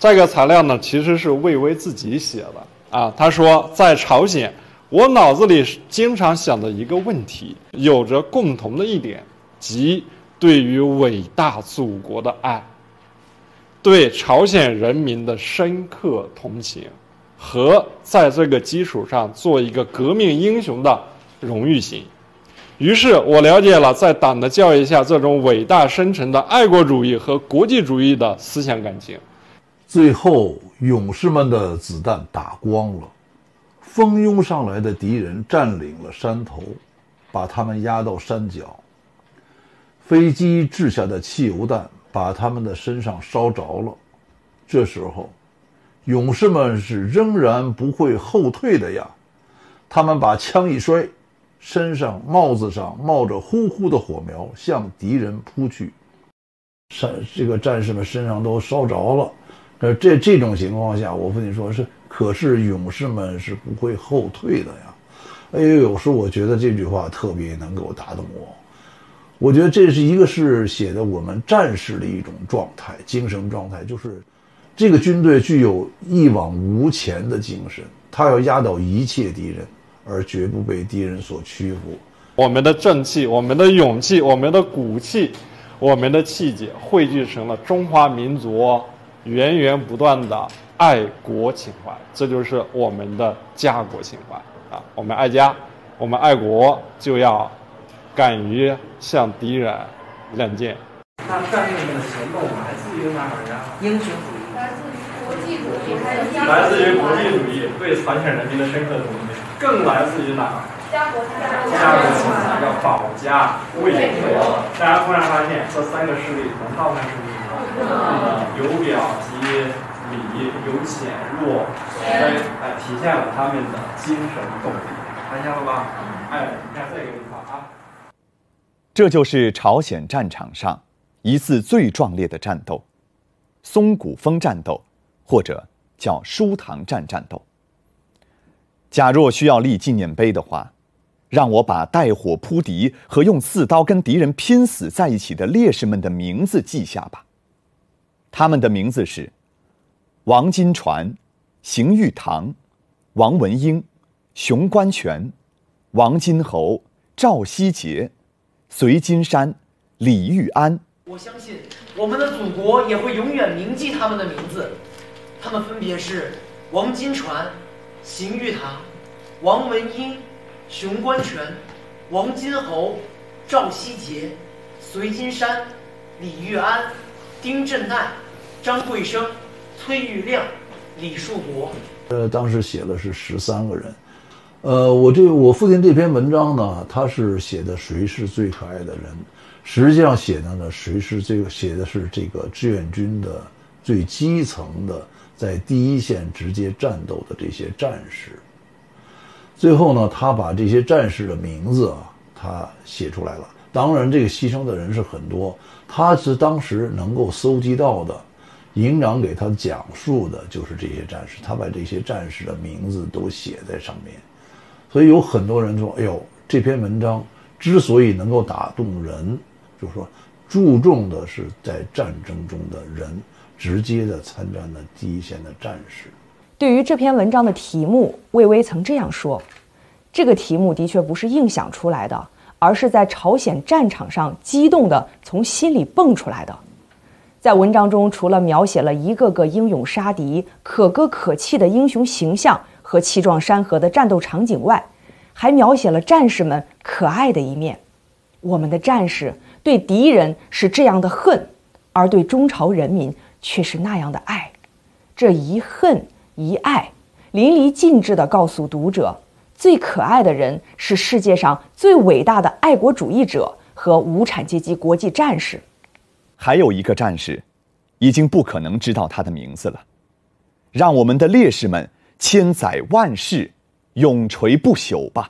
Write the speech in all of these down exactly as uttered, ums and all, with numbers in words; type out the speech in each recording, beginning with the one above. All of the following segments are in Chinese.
这个材料呢，其实是魏巍自己写的啊。他说，在朝鲜，我脑子里经常想的一个问题，有着共同的一点，即对于伟大祖国的爱，对朝鲜人民的深刻同情，和在这个基础上做一个革命英雄的荣誉心。于是我了解了在党的教育下这种伟大深沉的爱国主义和国际主义的思想感情。 最后勇士们的子弹打光了，蜂拥上来的敌人占领了山头，把他们压到山脚，飞机掷下的汽油弹把他们的身上烧着了。这时候勇士们是仍然不会后退的呀，他们把枪一摔，身上帽子上冒着呼呼的火苗，向敌人扑去。这个战士们身上都烧着了。呃，这这种情况下，我父亲说是，可是勇士们是不会后退的呀。哎呦，有时候我觉得这句话特别能够打动我。我觉得这是一个是写的我们战士的一种状态，精神状态，就是这个军队具有一往无前的精神，他要压倒一切敌人，而绝不被敌人所屈服。 我们的正气，我们的勇气，我们的骨气，我们的气节，汇聚成了中华民族源源不断的爱国情怀，这就是我们的家国情怀啊！我们爱家，我们爱国，就要敢于向敌人亮剑。 那战役的行动来自于哪儿呀？ 英雄主义， 来自于国际主义，还有来自于国际主义对朝鲜人民的深刻同情，更来自于哪儿？ 家国情怀， 家国情怀，要保家卫国。大家突然发现，这三个势力能倒看势力吗？呃，由表及里，由浅入深，哎，体现了他们的精神动力，看见了吧？哎，你看这个地方啊。 这就是朝鲜战场上一次最壮烈的战斗——松骨峰战斗，或者叫舒塘站战斗。假若需要立纪念碑的话，让我把带火扑敌和用刺刀跟敌人拼死在一起的烈士们的名字记下吧。他们的名字是王金传、邢玉堂、王文英、熊关全、王金侯、赵希杰、隋金山、李玉安。 我相信我们的祖国也会永远铭记他们的名字，他们分别是王金传、邢玉堂、王文英、熊关全、王金侯、赵希杰、隋金山、李玉安、丁振奈、张贵生、崔玉亮、李树国。 呃，当时写的是十三个人。呃，我这我父亲这篇文章呢，他是写的谁是最可爱的人，实际上写的呢，谁是这个写的是这个志愿军的最基层的，在第一线直接战斗的这些战士。最后呢，他把这些战士的名字啊，他写出来了。当然，这个牺牲的人是很多，他是当时能够搜集到的，营长给他讲述的就是这些战士，他把这些战士的名字都写在上面。所以有很多人说，哎呦，这篇文章之所以能够打动人，就是说注重的是在战争中的人，直接的参战的第一线的战士。 对于这篇文章的题目，魏巍曾这样说：这个题目的确不是硬想出来的，而是在朝鲜战场上激动地从心里蹦出来的。在文章中，除了描写了一个个英勇杀敌、可歌可泣的英雄形象和气壮山河的战斗场景外，还描写了战士们可爱的一面。我们的战士对敌人是这样的恨，而对中朝人民却是那样的爱。这一恨一爱，淋漓尽致地告诉读者，最可爱的人是世界上最伟大的爱国主义者和无产阶级国际战士。 还有一个战士，已经不可能知道他的名字了。让我们的烈士们千载万世，永垂不朽吧。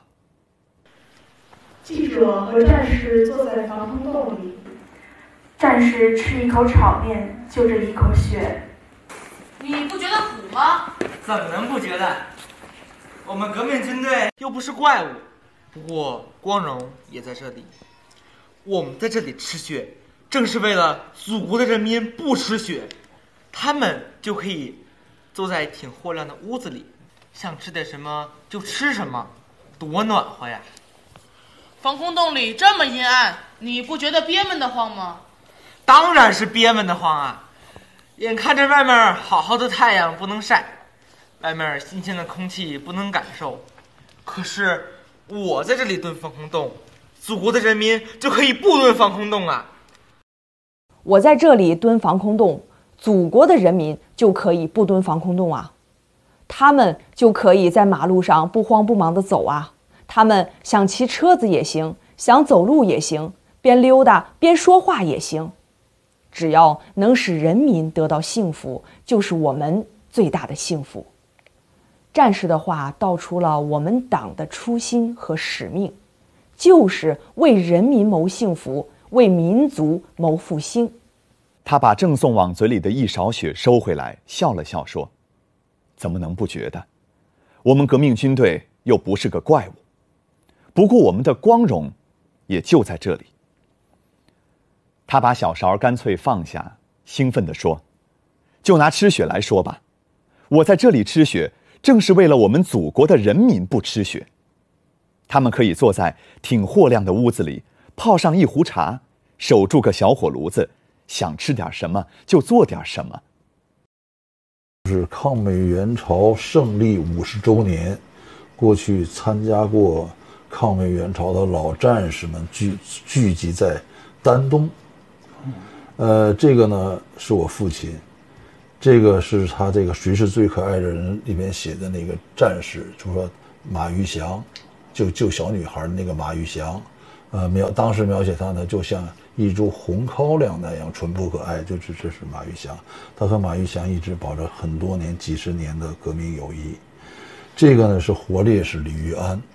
记者和战士坐在防空洞里，战士吃一口炒面，就这一口血。 你不觉得苦吗？ 怎么能不觉得？我们革命军队又不是怪物，不过光荣也在这里。我们在这里吃血，正是为了祖国的人民不吃血。 他们就可以坐在挺豁亮的屋子里，想吃点什么就吃什么，多暖和呀！ 防空洞里这么阴暗，你不觉得憋闷得慌吗？ 当然是憋闷得慌啊！眼看着外面好好的太阳不能晒，外面新鲜的空气不能感受，可是我在这里蹲防空洞，祖国的人民就可以不蹲防空洞啊！ 我在这里蹲防空洞，祖国的人民就可以不蹲防空洞啊！他们就可以在马路上不慌不忙地走啊！他们想骑车子也行，想走路也行，边溜达边说话也行。只要能使人民得到幸福，就是我们最大的幸福。战士的话道出了我们党的初心和使命，就是为人民谋幸福，为民族谋复兴。 他把郑送往嘴里的一勺血收回来，笑了笑说：“怎么能不觉得？我们革命军队又不是个怪物。不过我们的光荣也就在这里。”他把小勺干脆放下，兴奋地说：“就拿吃血来说吧，我在这里吃血，正是为了我们祖国的人民不吃血。他们可以坐在挺豁亮的屋子里，泡上一壶茶，守住个小火炉子，想吃点什么就做点什么。” 是抗美援朝胜利五十周年，过去参加过抗美援朝的老战士们聚聚集在丹东。呃，这个呢是我父亲，这个是他这个《谁是最可爱的人》里面写的那个战士，就是说马玉祥，就救小女孩的那个马玉祥，呃，描当时描写他呢，就像一株红高粱那样淳朴可爱，就这这是马玉祥，他和马玉祥一直保着很多年、几十年的革命友谊。这个呢是活烈士李玉安，